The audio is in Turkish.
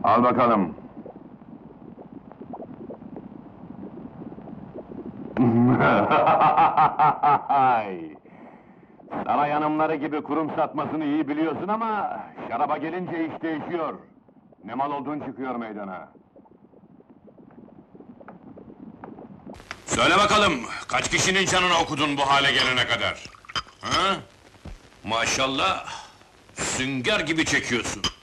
Al bakalım. Saray hanımları gibi kurum satmasını iyi biliyorsun ama... ...şaraba gelince iş değişiyor. Ne mal olduğun çıkıyor meydana. Söyle bakalım, kaç kişinin canını okudun bu hale gelene kadar? Ha? Maşallah, sünger gibi çekiyorsun.